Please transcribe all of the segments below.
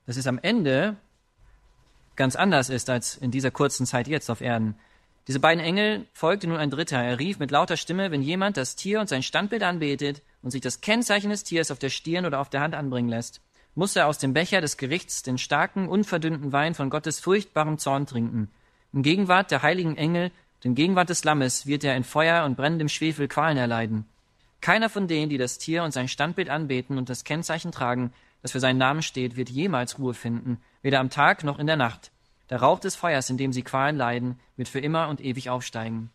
dass es am Ende ganz anders ist als in dieser kurzen Zeit jetzt auf Erden. Diese beiden Engel folgte nun ein dritter. Er rief mit lauter Stimme, wenn jemand das Tier und sein Standbild anbetet und sich das Kennzeichen des Tiers auf der Stirn oder auf der Hand anbringen lässt, muss er aus dem Becher des Gerichts den starken, unverdünnten Wein von Gottes furchtbarem Zorn trinken. In Gegenwart der heiligen Engel, in Gegenwart des Lammes, wird er in Feuer und brennendem Schwefel Qualen erleiden. Keiner von denen, die das Tier und sein Standbild anbeten und das Kennzeichen tragen, das für seinen Namen steht, wird jemals Ruhe finden, weder am Tag noch in der Nacht. Der Rauch des Feuers, in dem sie Qualen leiden, wird für immer und ewig aufsteigen.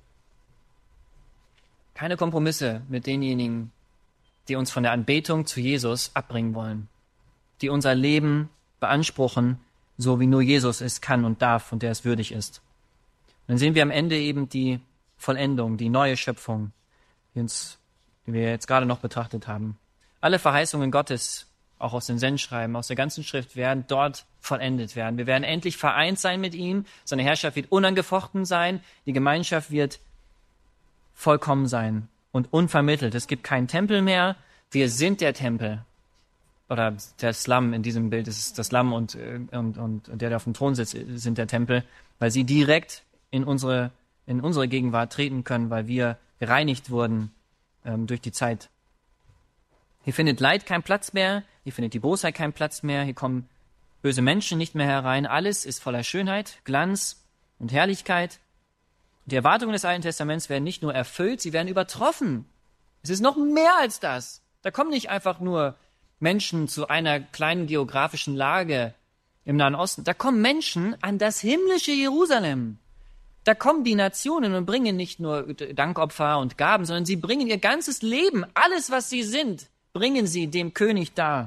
Keine Kompromisse mit denjenigen, die uns von der Anbetung zu Jesus abbringen wollen, die unser Leben beanspruchen, so wie nur Jesus es kann und darf und der es würdig ist. Und dann sehen wir am Ende eben die Vollendung, die neue Schöpfung, die wir jetzt gerade noch betrachtet haben. Alle Verheißungen Gottes, auch aus den Sendschreiben, aus der ganzen Schrift, werden dort vollendet werden. Wir werden endlich vereint sein mit ihm, seine Herrschaft wird unangefochten sein, die Gemeinschaft wird vollkommen sein und unvermittelt. Es gibt keinen Tempel mehr, wir sind der Tempel. Oder das Lamm in diesem Bild ist das Lamm und der auf dem Thron sitzt, sind der Tempel, weil sie direkt in unsere Gegenwart treten können, weil wir gereinigt wurden durch die Zeit. Hier findet Leid keinen Platz mehr, hier findet die Bosheit keinen Platz mehr, hier kommen böse Menschen nicht mehr herein. Alles ist voller Schönheit, Glanz und Herrlichkeit. Die Erwartungen des Alten Testaments werden nicht nur erfüllt, sie werden übertroffen. Es ist noch mehr als das. Da kommen nicht einfach nur Menschen zu einer kleinen geografischen Lage im Nahen Osten. Da kommen Menschen an das himmlische Jerusalem. Da kommen die Nationen und bringen nicht nur Dankopfer und Gaben, sondern sie bringen ihr ganzes Leben, alles, was sie sind, bringen sie dem König dar.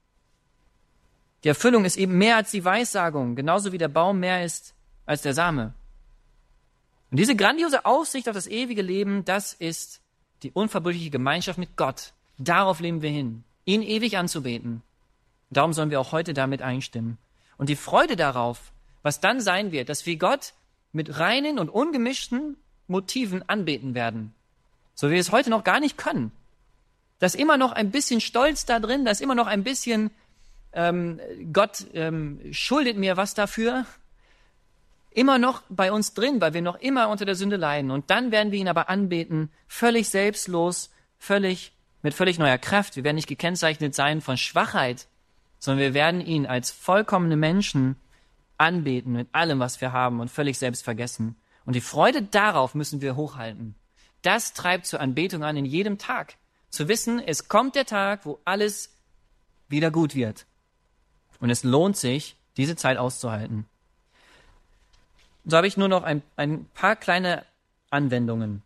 Die Erfüllung ist eben mehr als die Weissagung, genauso wie der Baum mehr ist als der Same. Und diese grandiose Aussicht auf das ewige Leben, das ist die unverbrüchliche Gemeinschaft mit Gott. Darauf leben wir hin, ihn ewig anzubeten. Darum sollen wir auch heute damit einstimmen. Und die Freude darauf, was dann sein wird, dass wir Gott mit reinen und ungemischten Motiven anbeten werden. So wie wir es heute noch gar nicht können. Da ist immer noch ein bisschen Stolz da drin, da ist immer noch ein bisschen Gott schuldet mir was dafür. Immer noch bei uns drin, weil wir noch immer unter der Sünde leiden. Und dann werden wir ihn aber anbeten, völlig selbstlos, mit völlig neuer Kraft. Wir werden nicht gekennzeichnet sein von Schwachheit, sondern wir werden ihn als vollkommene Menschen anbeten mit allem, was wir haben und völlig selbst vergessen. Und die Freude darauf müssen wir hochhalten. Das treibt zur Anbetung an in jedem Tag. Zu wissen, es kommt der Tag, wo alles wieder gut wird. Und es lohnt sich, diese Zeit auszuhalten. So habe ich nur noch ein paar kleine Anwendungen.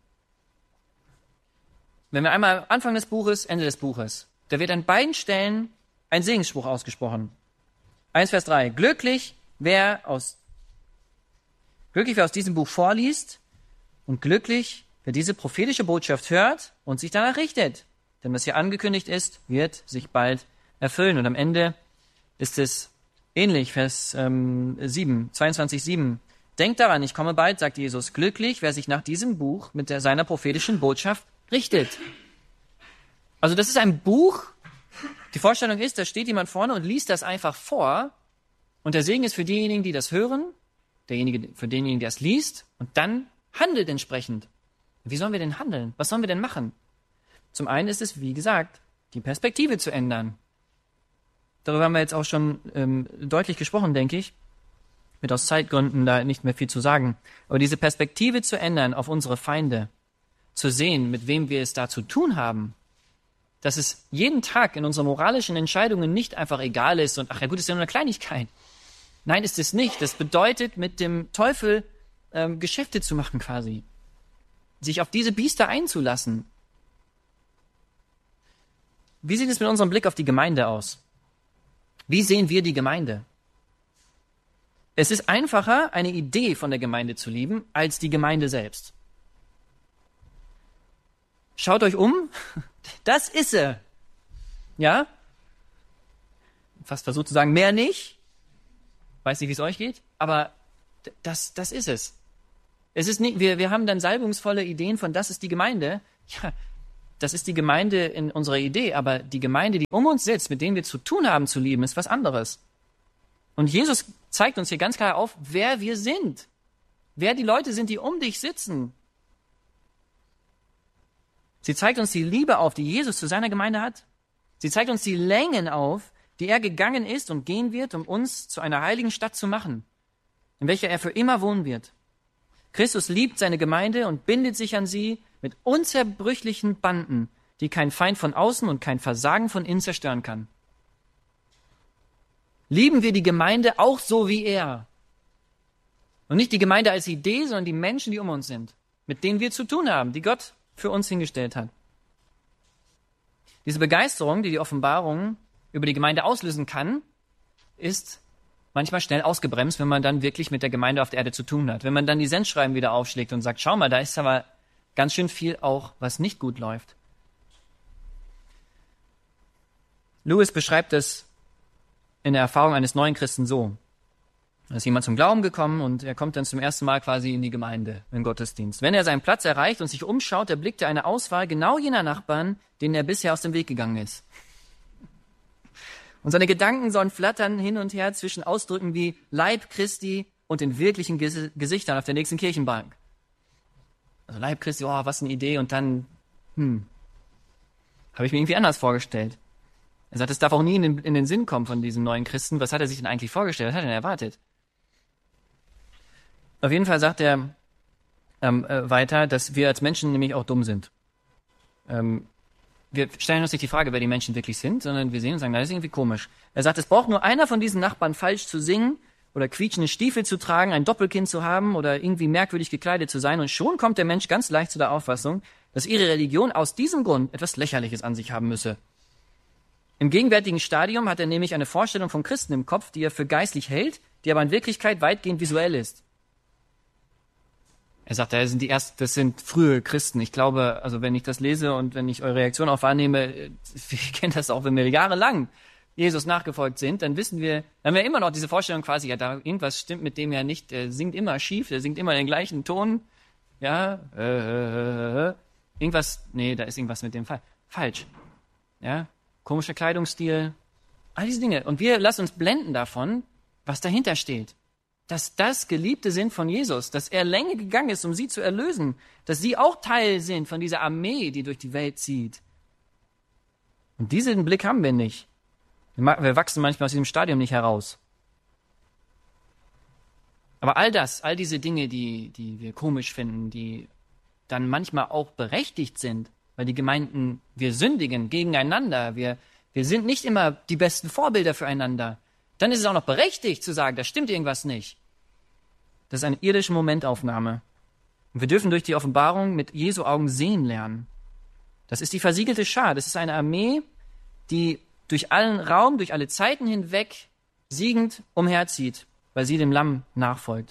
Wenn wir einmal Anfang des Buches, Ende des Buches, da wird an beiden Stellen ein Segensspruch ausgesprochen. 1 Vers 3. Glücklich, wer aus diesem Buch vorliest und glücklich, wer diese prophetische Botschaft hört und sich danach richtet. Denn was hier angekündigt ist, wird sich bald erfüllen. Und am Ende ist es ähnlich, Vers 22,7. Denkt daran, ich komme bald, sagt Jesus, glücklich, wer sich nach diesem Buch mit seiner prophetischen Botschaft richtet. Also das ist ein Buch, die Vorstellung ist, da steht jemand vorne und liest das einfach vor und der Segen ist für diejenigen, die das hören, für denjenigen, der es liest und dann handelt entsprechend. Wie sollen wir denn handeln? Was sollen wir denn machen? Zum einen ist es, wie gesagt, die Perspektive zu ändern. Darüber haben wir jetzt auch schon deutlich gesprochen, denke ich. Mit aus Zeitgründen da nicht mehr viel zu sagen. Aber diese Perspektive zu ändern auf unsere Feinde, zu sehen, mit wem wir es da zu tun haben, dass es jeden Tag in unseren moralischen Entscheidungen nicht einfach egal ist und ach ja gut, ist ja nur eine Kleinigkeit. Nein, ist es nicht. Das bedeutet, mit dem Teufel Geschäfte zu machen quasi. Sich auf diese Biester einzulassen. Wie sieht es mit unserem Blick auf die Gemeinde aus? Wie sehen wir die Gemeinde? Es ist einfacher, eine Idee von der Gemeinde zu lieben, als die Gemeinde selbst. Schaut euch um, das ist sie. Ja? Fast versucht zu sagen, mehr nicht. Weiß nicht, wie es euch geht, aber das ist es. Es ist nicht, wir haben dann salbungsvolle Ideen von, das ist die Gemeinde. Ja, das ist die Gemeinde in unserer Idee, aber die Gemeinde, die um uns sitzt, mit denen wir zu tun haben zu lieben, ist was anderes. Und Jesus zeigt uns hier ganz klar auf, wer wir sind. Wer die Leute sind, die um dich sitzen. Sie zeigt uns die Liebe auf, die Jesus zu seiner Gemeinde hat. Sie zeigt uns die Längen auf, die er gegangen ist und gehen wird, um uns zu einer heiligen Stadt zu machen, in welcher er für immer wohnen wird. Christus liebt seine Gemeinde und bindet sich an sie mit unzerbrüchlichen Banden, die kein Feind von außen und kein Versagen von innen zerstören kann. Lieben wir die Gemeinde auch so wie er. Und nicht die Gemeinde als Idee, sondern die Menschen, die um uns sind, mit denen wir zu tun haben, die Gott für uns hingestellt hat. Diese Begeisterung, die die Offenbarung über die Gemeinde auslösen kann, ist manchmal schnell ausgebremst, wenn man dann wirklich mit der Gemeinde auf der Erde zu tun hat. Wenn man dann die Sendschreiben wieder aufschlägt und sagt, schau mal, da ist aber ganz schön viel auch, was nicht gut läuft. Lewis beschreibt es in der Erfahrung eines neuen Christen so. Da ist jemand zum Glauben gekommen und er kommt dann zum ersten Mal quasi in die Gemeinde, in den Gottesdienst. Wenn er seinen Platz erreicht und sich umschaut, erblickt er eine Auswahl genau jener Nachbarn, denen er bisher aus dem Weg gegangen ist. Und seine Gedanken sollen flattern hin und her zwischen Ausdrücken wie Leib Christi und den wirklichen Gesichtern auf der nächsten Kirchenbank. Also Leib Christi, oh, was eine Idee. Und dann, habe ich mir irgendwie anders vorgestellt. Er sagt, es darf auch nie in den Sinn kommen von diesem neuen Christen. Was hat er sich denn eigentlich vorgestellt? Was hat er denn erwartet? Auf jeden Fall sagt er weiter, dass wir als Menschen nämlich auch dumm sind. Wir stellen uns nicht die Frage, wer die Menschen wirklich sind, sondern wir sehen und sagen, das ist irgendwie komisch. Er sagt, es braucht nur einer von diesen Nachbarn falsch zu singen oder quietschende Stiefel zu tragen, ein Doppelkinn zu haben oder irgendwie merkwürdig gekleidet zu sein und schon kommt der Mensch ganz leicht zu der Auffassung, dass ihre Religion aus diesem Grund etwas Lächerliches an sich haben müsse. Im gegenwärtigen Stadium hat er nämlich eine Vorstellung von Christen im Kopf, die er für geistlich hält, die aber in Wirklichkeit weitgehend visuell ist. Er sagt, das sind frühe Christen. Ich glaube, also wenn ich das lese und wenn ich eure Reaktion auch wahrnehme, wir kennen das auch, wenn wir jahrelang Jesus nachgefolgt sind, dann haben wir immer noch diese Vorstellung quasi, ja, da irgendwas stimmt mit dem ja nicht, der singt immer schief, der singt immer den gleichen Ton, ja, da ist irgendwas mit dem falsch, ja, komischer Kleidungsstil, all diese Dinge. Und wir lassen uns blenden davon, was dahinter steht. Dass das Geliebte sind von Jesus, dass er Länge gegangen ist, um sie zu erlösen, dass sie auch Teil sind von dieser Armee, die durch die Welt zieht. Und diesen Blick haben wir nicht. Wir wachsen manchmal aus diesem Stadium nicht heraus. Aber all diese Dinge, die wir komisch finden, die dann manchmal auch berechtigt sind, weil die Gemeinden, wir sündigen gegeneinander, wir sind nicht immer die besten Vorbilder füreinander. Dann ist es auch noch berechtigt zu sagen, da stimmt irgendwas nicht. Das ist eine irdische Momentaufnahme. Und wir dürfen durch die Offenbarung mit Jesu Augen sehen lernen. Das ist die versiegelte Schar. Das ist eine Armee, die durch allen Raum, durch alle Zeiten hinweg siegend umherzieht, weil sie dem Lamm nachfolgt.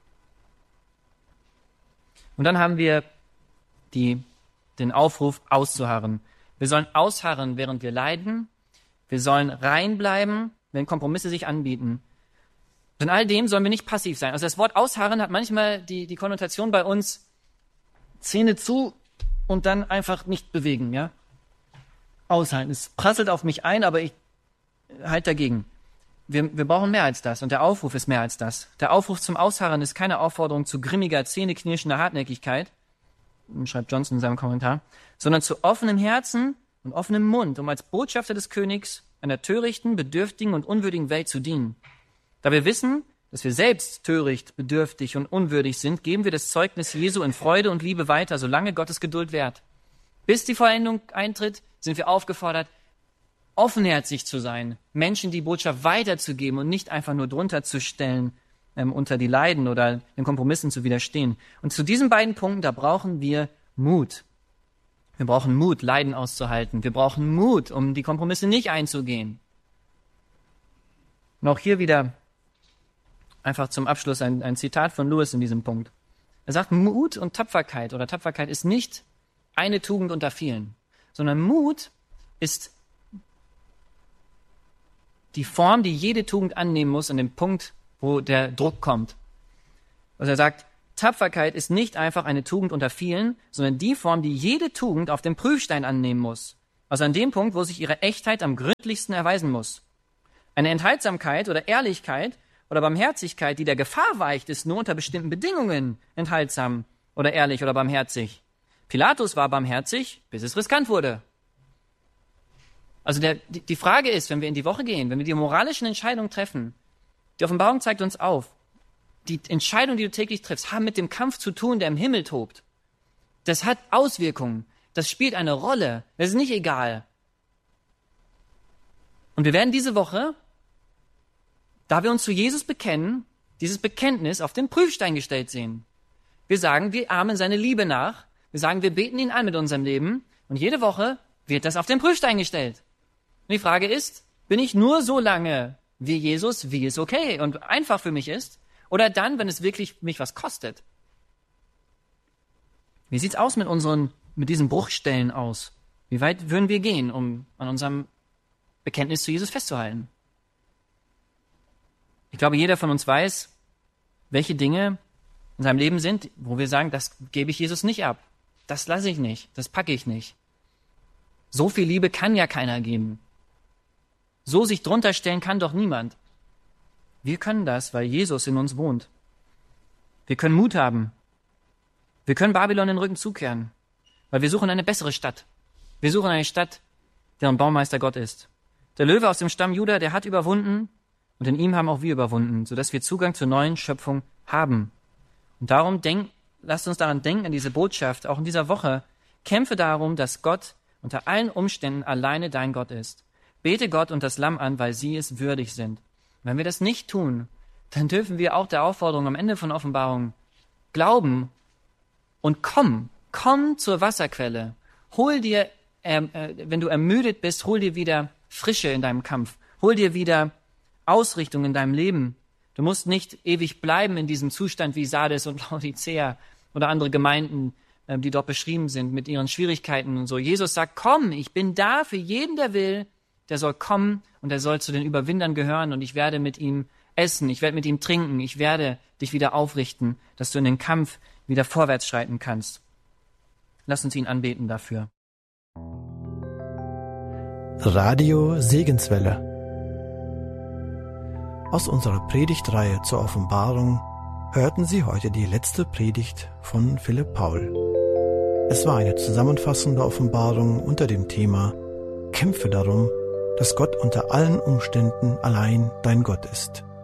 Und dann haben wir den Aufruf auszuharren. Wir sollen ausharren, während wir leiden. Wir sollen rein bleiben, wenn Kompromisse sich anbieten. Und in all dem sollen wir nicht passiv sein. Also das Wort ausharren hat manchmal die Konnotation bei uns, Zähne zu und dann einfach nicht bewegen, ja? Aushalten. Es prasselt auf mich ein, aber ich halt dagegen. Wir brauchen mehr als das und der Aufruf ist mehr als das. Der Aufruf zum Ausharren ist keine Aufforderung zu grimmiger, zähneknirschender Hartnäckigkeit, schreibt Johnson in seinem Kommentar, sondern zu offenem Herzen und offenem Mund, um als Botschafter des Königs einer törichten, bedürftigen und unwürdigen Welt zu dienen. Da wir wissen, dass wir selbst töricht, bedürftig und unwürdig sind, geben wir das Zeugnis Jesu in Freude und Liebe weiter, solange Gottes Geduld währt. Bis die Vollendung eintritt, sind wir aufgefordert, offenherzig zu sein, Menschen die Botschaft weiterzugeben und nicht einfach nur drunter zu stellen, unter die Leiden oder den Kompromissen zu widerstehen. Und zu diesen beiden Punkten, da brauchen wir Mut. Wir brauchen Mut, Leiden auszuhalten. Wir brauchen Mut, um die Kompromisse nicht einzugehen. Und auch hier wieder einfach zum Abschluss ein Zitat von Lewis in diesem Punkt. Er sagt, Mut und Tapferkeit oder Tapferkeit ist nicht eine Tugend unter vielen, sondern Mut ist die Form, die jede Tugend annehmen muss an dem Punkt, wo der Druck kommt. Also er sagt, Tapferkeit ist nicht einfach eine Tugend unter vielen, sondern die Form, die jede Tugend auf dem Prüfstein annehmen muss. Also an dem Punkt, wo sich ihre Echtheit am gründlichsten erweisen muss. Eine Enthaltsamkeit oder Ehrlichkeit oder Barmherzigkeit, die der Gefahr weicht, ist nur unter bestimmten Bedingungen enthaltsam oder ehrlich oder barmherzig. Pilatus war barmherzig, bis es riskant wurde. Also die Frage ist, wenn wir in die Woche gehen, wenn wir die moralischen Entscheidungen treffen, die Offenbarung zeigt uns auf, die Entscheidungen, die du täglich triffst, haben mit dem Kampf zu tun, der im Himmel tobt. Das hat Auswirkungen. Das spielt eine Rolle. Das ist nicht egal. Und wir werden diese Woche, da wir uns zu Jesus bekennen, dieses Bekenntnis auf den Prüfstein gestellt sehen. Wir sagen, wir ahmen seine Liebe nach. Wir sagen, wir beten ihn an mit unserem Leben. Und jede Woche wird das auf den Prüfstein gestellt. Und die Frage ist, bin ich nur so lange wie Jesus, wie es okay und einfach für mich ist? Oder dann, wenn es wirklich mich was kostet? Wie sieht's aus mit diesen Bruchstellen aus? Wie weit würden wir gehen, um an unserem Bekenntnis zu Jesus festzuhalten? Ich glaube, jeder von uns weiß, welche Dinge in seinem Leben sind, wo wir sagen, das gebe ich Jesus nicht ab. Das lasse ich nicht. Das packe ich nicht. So viel Liebe kann ja keiner geben. So sich drunter stellen kann doch niemand. Wir können das, weil Jesus in uns wohnt. Wir können Mut haben. Wir können Babylon den Rücken zukehren, weil wir suchen eine bessere Stadt. Wir suchen eine Stadt, deren Baumeister Gott ist. Der Löwe aus dem Stamm Juda, der hat überwunden und in ihm haben auch wir überwunden, sodass wir Zugang zur neuen Schöpfung haben. Und darum lasst uns daran denken, an diese Botschaft, auch in dieser Woche. Kämpfe darum, dass Gott unter allen Umständen alleine dein Gott ist. Bete Gott und das Lamm an, weil sie es würdig sind. Wenn wir das nicht tun, dann dürfen wir auch der Aufforderung am Ende von Offenbarung glauben und komm zur Wasserquelle. Hol dir, wenn du ermüdet bist, hol dir wieder Frische in deinem Kampf. Hol dir wieder Ausrichtung in deinem Leben. Du musst nicht ewig bleiben in diesem Zustand wie Sardes und Laodicea oder andere Gemeinden, die dort beschrieben sind mit ihren Schwierigkeiten und so. Jesus sagt, komm, ich bin da für jeden, der will. Der soll kommen und er soll zu den Überwindern gehören und ich werde mit ihm essen, ich werde mit ihm trinken, ich werde dich wieder aufrichten, dass du in den Kampf wieder vorwärts schreiten kannst. Lass uns ihn anbeten dafür. Radio Segenswelle. Aus unserer Predigtreihe zur Offenbarung hörten Sie heute die letzte Predigt von Philipp Paul. Es war eine zusammenfassende Offenbarung unter dem Thema Kämpfe darum, dass Gott unter allen Umständen allein dein Gott ist.